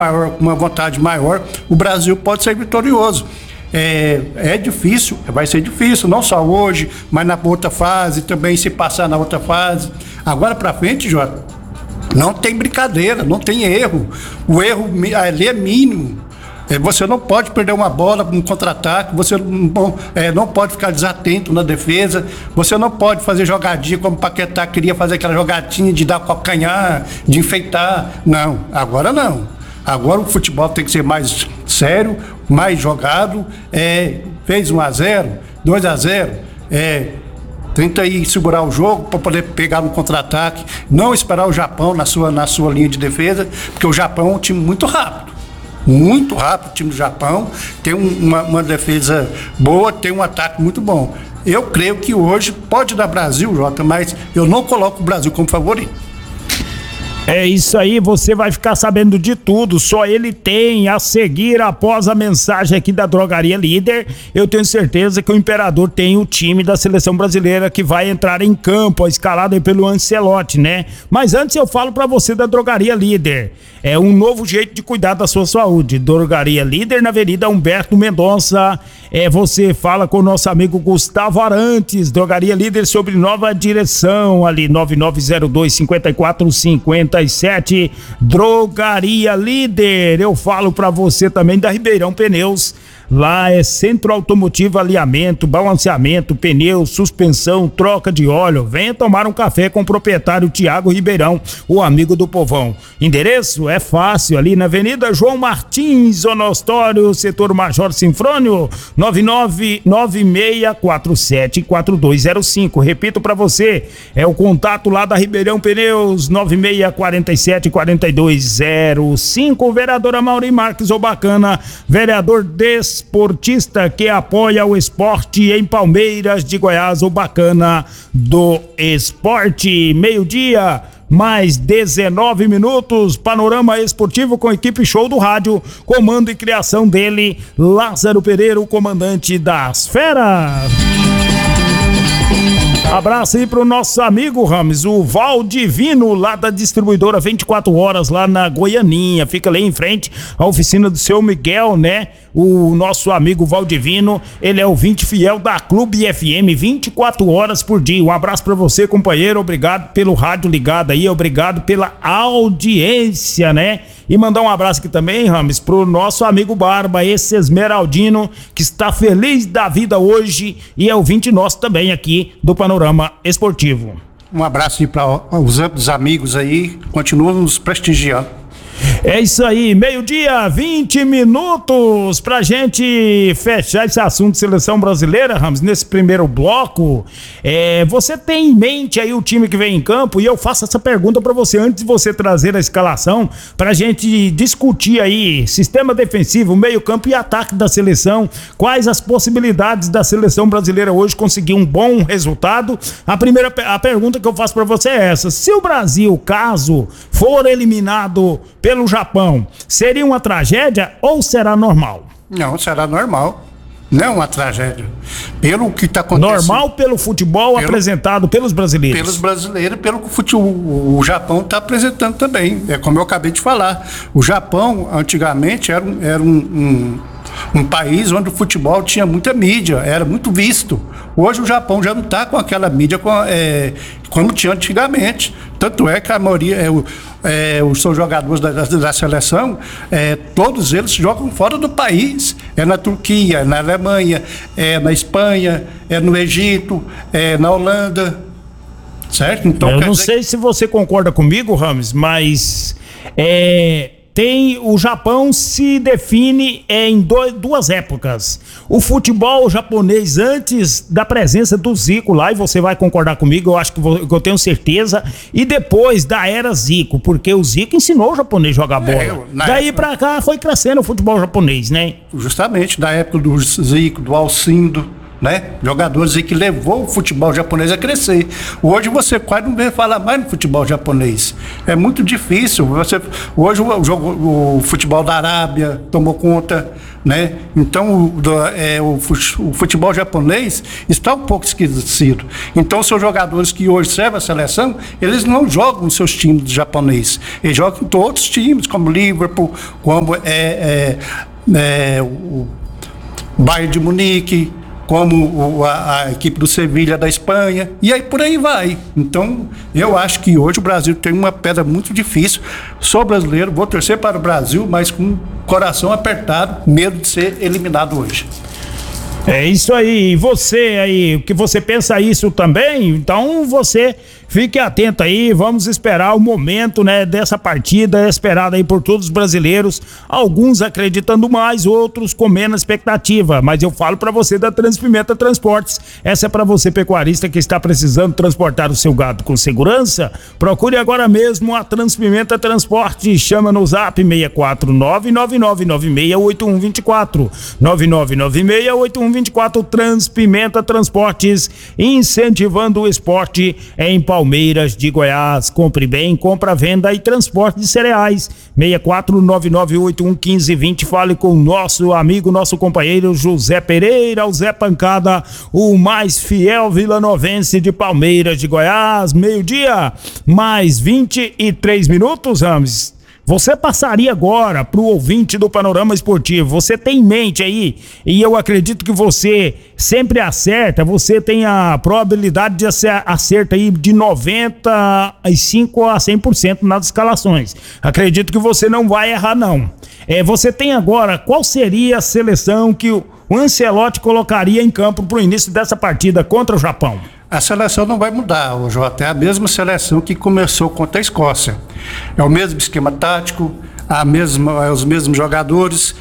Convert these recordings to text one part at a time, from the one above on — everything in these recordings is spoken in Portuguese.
uma vontade maior, o Brasil pode ser vitorioso. É difícil, vai ser difícil, não só hoje, mas na outra fase, também se passar na outra fase. Agora para frente, Jota, não tem brincadeira, não tem erro. O erro ali é mínimo. Você não pode perder uma bola no contra-ataque, você não pode ficar desatento na defesa, você não pode fazer jogadinha como o Paquetá queria fazer, aquela jogadinha de dar calcanhar, de enfeitar. Não, agora não. Agora o futebol tem que ser mais sério, mais jogado. Fez 1-0, 2-0, tenta aí segurar o jogo para poder pegar no contra-ataque, não esperar o Japão na sua linha de defesa, porque o Japão é um time muito rápido o time do Japão, tem uma defesa boa, tem um ataque muito bom. Eu creio que hoje pode dar Brasil, Jota, mas eu não coloco o Brasil como favorito. É isso aí, você vai ficar sabendo de tudo, só ele tem a seguir após a mensagem aqui da Drogaria Líder. Eu tenho certeza que o Imperador tem o time da seleção brasileira que vai entrar em campo, escalado aí pelo Ancelotti, né? Mas antes eu falo pra você da Drogaria Líder. É um novo jeito de cuidar da sua saúde. Drogaria Líder na Avenida Humberto Mendonça. Você fala com o nosso amigo Gustavo Arantes, Drogaria Líder, sobre nova direção ali, 9902-5457. Drogaria Líder. Eu falo pra você também da Ribeirão Pneus. Lá é centro automotivo, alinhamento, balanceamento, pneu, suspensão, troca de óleo. Venha tomar um café com o proprietário Tiago Ribeirão, o amigo do povão. Endereço é fácil, ali na Avenida João Martins, Onostório, setor Major Sinfrônio, 9996474205. Repito para você, é o contato lá da Ribeirão Pneus, 96474205. Vereador Amaury Marques, o bacana, vereador desportista que apoia o esporte em Palmeiras de Goiás, o bacana do esporte. Meio-dia, mais 19 minutos, panorama esportivo com equipe Show do Rádio, comando e criação dele, Lázaro Pereira, o comandante das feras. Abraço aí pro nosso amigo Rames, o Valdivino, lá da distribuidora 24 horas, lá na Goianinha, fica ali em frente à oficina do seu Miguel, né? O nosso amigo Valdivino, ele é ouvinte fiel da Clube FM 24 horas por dia. Um abraço pra você, companheiro, obrigado pelo rádio ligado aí, obrigado pela audiência, né? E mandar um abraço aqui também, Rames, pro nosso amigo Barba, esse esmeraldino que está feliz da vida hoje e é ouvinte nosso também aqui do Panorama Esportivo. Um abraço aí para os amigos aí, continuam nos prestigiando. É isso aí, meio-dia, 20 minutos pra gente fechar esse assunto de seleção brasileira, Ramos, nesse primeiro bloco. Você tem em mente aí o time que vem em campo? E eu faço essa pergunta pra você antes de você trazer a escalação, pra gente discutir aí sistema defensivo, meio-campo e ataque da seleção. Quais as possibilidades da seleção brasileira hoje conseguir um bom resultado? A pergunta que eu faço pra você é essa: se o Brasil, caso for eliminado pelo Japão, seria uma tragédia ou será normal? Não, será normal. Não é uma tragédia. Pelo que está acontecendo. Normal pelo futebol apresentado pelos brasileiros. Pelos brasileiros, pelo que o Japão está apresentando também. É como eu acabei de falar. O Japão, antigamente, era um país onde o futebol tinha muita mídia, era muito visto. Hoje o Japão já não está com aquela mídia como tinha antigamente. Tanto é que a maioria, os seus jogadores da seleção, todos eles jogam fora do país. É na Turquia, é na Alemanha, é na Espanha, é no Egito, é na Holanda. Certo? Então, eu não sei se você concorda comigo, Rames, mas o Japão se define em duas épocas. O futebol japonês antes da presença do Zico lá, e você vai concordar comigo, eu acho que eu tenho certeza, e depois da era Zico, porque o Zico ensinou o japonês a jogar bola. Daí pra cá foi crescendo o futebol japonês, né? Justamente, da época do Zico, do Alcindo, né? Jogadores aí que levou o futebol japonês a crescer. Hoje você quase não vê falar mais no futebol japonês. É muito difícil. Hoje o futebol da Arábia tomou conta, né? Então o futebol japonês está um pouco esquecido. Então são jogadores que hoje servem a seleção, eles não jogam em seus times japoneses. Eles jogam em outros times, como Liverpool, como o Bayern de Munique, como a equipe do Sevilha da Espanha, e aí por aí vai. Então, eu acho que hoje o Brasil tem uma pedra muito difícil. Sou brasileiro, vou torcer para o Brasil, mas com o coração apertado, medo de ser eliminado hoje. É isso aí. E você aí, o que você pensa isso também? Então você fique atento aí, vamos esperar o momento, né, dessa partida esperada aí por todos os brasileiros, alguns acreditando mais, outros com menos expectativa, mas eu falo para você da Transpimenta Transportes. Essa é para você pecuarista que está precisando transportar o seu gado com segurança. Procure agora mesmo a Transpimenta Transporte, chama no zap 64999968124 99968124. Transpimenta Transportes, incentivando o esporte em Palmeiras de Goiás. Compre bem, compra, venda e transporte de cereais. 649981520. Fale com o nosso amigo, nosso companheiro José Pereira, o Zé Pancada, o mais fiel vilanovense de Palmeiras de Goiás. Meio-dia, mais 23 minutos, Rames. Você passaria agora pro ouvinte do Panorama Esportivo, você tem em mente aí, e eu acredito que você sempre acerta, você tem a probabilidade de acertar aí de 95 a 100% nas escalações. Acredito que você não vai errar não. Você tem agora, qual seria a seleção que o Ancelotti colocaria em campo pro início dessa partida contra o Japão? A seleção não vai mudar, Jota. É a mesma seleção que começou contra a Escócia. É o mesmo esquema tático, os mesmos jogadores.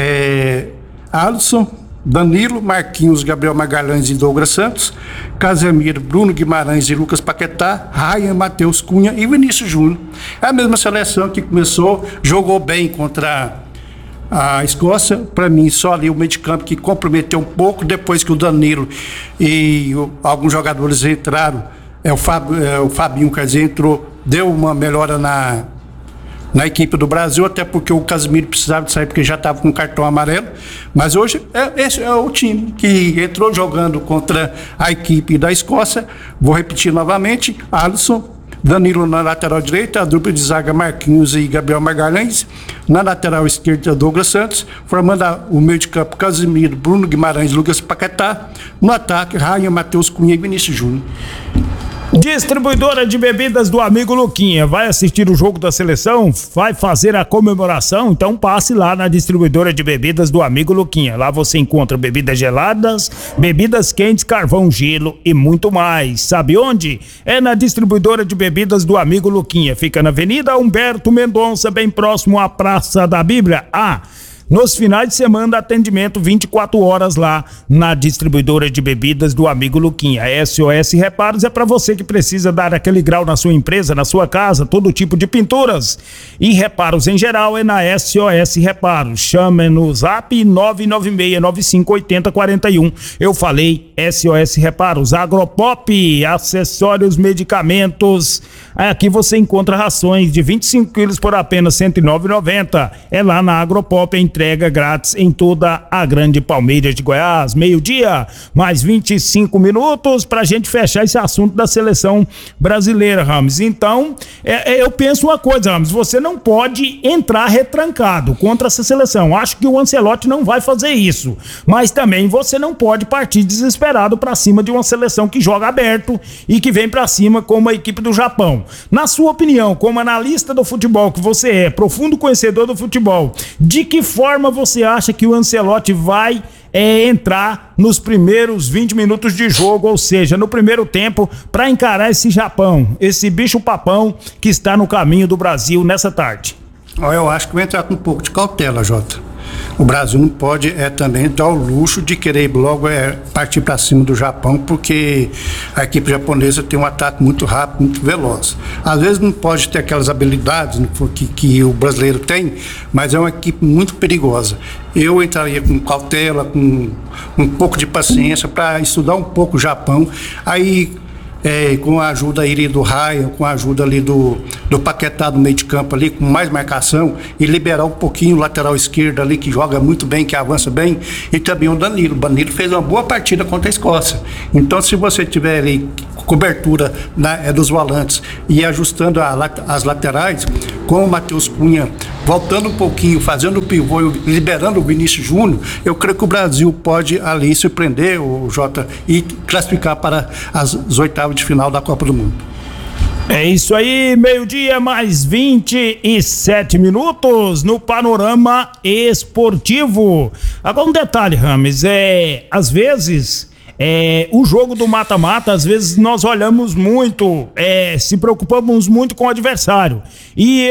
Alisson, Danilo, Marquinhos, Gabriel Magalhães e Douglas Santos, Casemiro, Bruno Guimarães e Lucas Paquetá, Ryan, Matheus Cunha e Vinícius Júnior. É a mesma seleção que começou, jogou bem contra a Escócia. Para mim, só ali o meio de campo que comprometeu um pouco, depois que o Danilo e alguns jogadores entraram, o Fabinho, quer dizer, entrou, deu uma melhora na equipe do Brasil, até porque o Casemiro precisava de sair porque já estava com cartão amarelo. Mas hoje esse é o time que entrou jogando contra a equipe da Escócia. Vou repetir novamente: Alisson, Danilo na lateral direita, a dupla de zaga Marquinhos e Gabriel Magalhães, na lateral esquerda Douglas Santos, formando o meio de campo Casemiro, Bruno Guimarães, Lucas Paquetá, no ataque Ryan, Matheus Cunha e Vinícius Júnior. Distribuidora de bebidas do amigo Luquinha, vai assistir o jogo da seleção? Vai fazer a comemoração? Então passe lá na distribuidora de bebidas do amigo Luquinha. Lá você encontra bebidas geladas, bebidas quentes, carvão, gelo e muito mais. Sabe onde? É na distribuidora de bebidas do amigo Luquinha. Fica na Avenida Humberto Mendonça, bem próximo à Praça da Bíblia. Nos finais de semana, atendimento 24 horas lá na distribuidora de bebidas do amigo Luquinha. A SOS Reparos é para você que precisa dar aquele grau na sua empresa, na sua casa, todo tipo de pinturas e reparos em geral é na SOS Reparos. Chame no zap 996958041. Eu falei SOS Reparos. Agropop, acessórios, medicamentos. Aqui você encontra rações de 25 quilos por apenas R$ 109,90. É lá na Agropop, entrega grátis em toda a grande Palmeiras de Goiás. Meio-dia, mais 25 minutos pra gente fechar esse assunto da seleção brasileira, Rames. Então, eu penso uma coisa, Rames, você não pode entrar retrancado contra essa seleção. Acho que o Ancelotti não vai fazer isso, mas também você não pode partir desesperado pra cima de uma seleção que joga aberto e que vem pra cima como a equipe do Japão. Na sua opinião, como analista do futebol que você é, profundo conhecedor do futebol, de que forma você acha que o Ancelotti vai entrar nos primeiros 20 minutos de jogo, ou seja, no primeiro tempo, para encarar esse Japão, esse bicho papão que está no caminho do Brasil nessa tarde? Eu acho que vai entrar com um pouco de cautela, Jota. O Brasil não pode também dar o luxo de querer logo partir para cima do Japão, porque a equipe japonesa tem um ataque muito rápido, muito veloz. Às vezes não pode ter aquelas habilidades que o brasileiro tem, mas é uma equipe muito perigosa. Eu entraria com cautela, com um pouco de paciência para estudar um pouco o Japão. Aí, com a ajuda ali do Ryan, com a ajuda ali do Paquetá do meio de campo ali, com mais marcação, e liberar um pouquinho o lateral esquerdo ali, que joga muito bem, que avança bem, e também o Danilo. O Danilo fez uma boa partida contra a Escócia. Então, se você tiver ali cobertura dos volantes e ajustando as laterais, com o Matheus Cunha voltando um pouquinho, fazendo o pivô, liberando o Vinícius Júnior, eu creio que o Brasil pode ali surpreender o Jota e classificar para as oitavas de final da Copa do Mundo. É isso aí, meio-dia mais 27 minutos no Panorama Esportivo. Agora um detalhe, Rames, às vezes o jogo do mata-mata, às vezes nós olhamos muito, se preocupamos muito com o adversário. E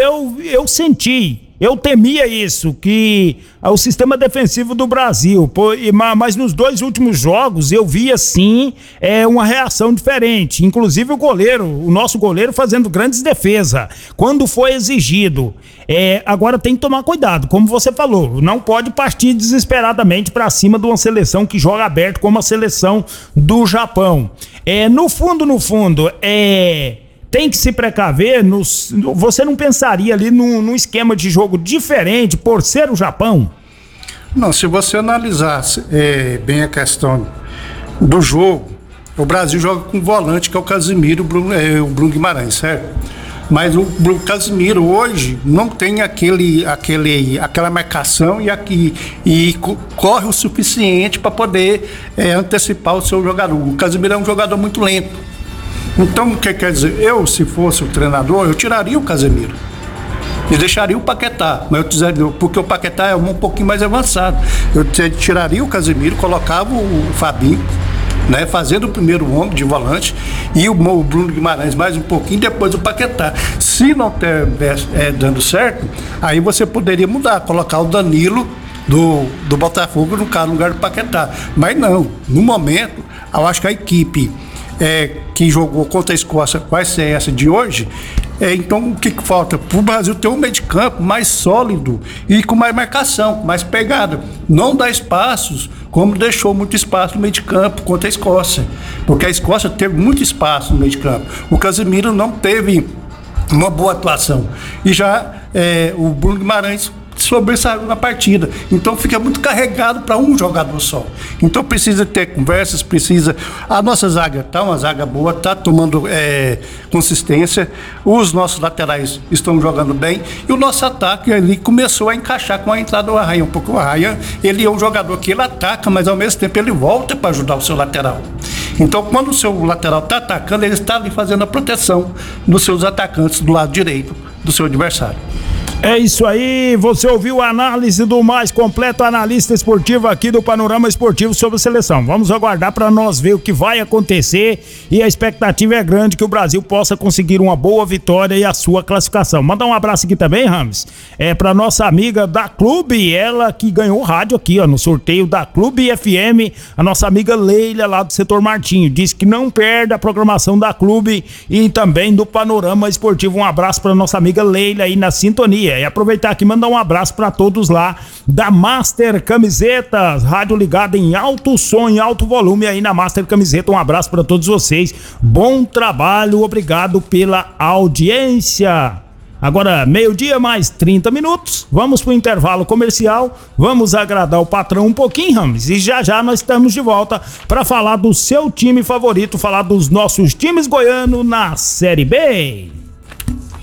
eu temia isso, que o sistema defensivo do Brasil, mas nos 2 últimos jogos eu vi assim uma reação diferente, inclusive o nosso goleiro fazendo grandes defesas, quando foi exigido. Agora tem que tomar cuidado, como você falou, não pode partir desesperadamente para cima de uma seleção que joga aberto como a seleção do Japão. No fundo, tem que se precaver. Você não pensaria ali num esquema de jogo diferente por ser o Japão? Não, se você analisar bem a questão do jogo, o Brasil joga com volante, que é o Casemiro e o Bruno Guimarães, certo? Mas o Casemiro hoje não tem aquela marcação e corre o suficiente para poder antecipar o seu jogador. O Casemiro é um jogador muito lento. Então, o que quer dizer? Se fosse o treinador, eu tiraria o Casemiro e deixaria o Paquetá, porque o Paquetá é um pouquinho mais avançado. Eu tiraria o Casemiro, colocava o Fabinho, fazendo o primeiro homem de volante, e o Bruno Guimarães mais um pouquinho, depois o Paquetá. Se não estiver dando certo, aí você poderia mudar, colocar o Danilo do Botafogo no lugar do Paquetá. Mas não, no momento, eu acho que a equipe que jogou contra a Escócia vai ser essa de hoje. Então o que falta? Para o Brasil ter um meio de campo mais sólido e com mais marcação, com mais pegada. Não dá espaços, como deixou muito espaço no meio de campo contra a Escócia. Porque a Escócia teve muito espaço no meio de campo. O Casemiro não teve uma boa atuação. E já o Bruno Guimarães sobressaiu na partida. Então fica muito carregado para um jogador só. Então precisa ter conversas, a nossa zaga tá uma zaga boa, tá tomando consistência, os nossos laterais estão jogando bem e o nosso ataque ali começou a encaixar com a entrada do Arraia. Porque o Arraia, ele é um jogador que ele ataca, mas ao mesmo tempo ele volta para ajudar o seu lateral. Então quando o seu lateral está atacando, ele está ali fazendo a proteção dos seus atacantes do lado direito do seu adversário. É isso aí, você ouviu a análise do mais completo analista esportivo aqui do Panorama Esportivo sobre a seleção. Vamos aguardar para nós ver o que vai acontecer e a expectativa é grande que o Brasil possa conseguir uma boa vitória e a sua classificação. Mandar um abraço aqui também, Rames, para nossa amiga da Clube, ela que ganhou o rádio aqui, no sorteio da Clube FM, a nossa amiga Leila lá do setor Martinho, diz que não perde a programação da Clube e também do Panorama Esportivo. Um abraço para nossa amiga Leila aí na sintonia. E aproveitar aqui e mandar um abraço para todos lá da Master Camisetas, rádio ligada em alto som, em alto volume aí na Master Camiseta. Um abraço para todos vocês, bom trabalho, obrigado pela audiência. Agora, meio-dia mais 30 minutos, vamos pro intervalo comercial, vamos agradar o patrão um pouquinho, Rames, e já nós estamos de volta para falar do seu time favorito, falar dos nossos times goianos na Série B.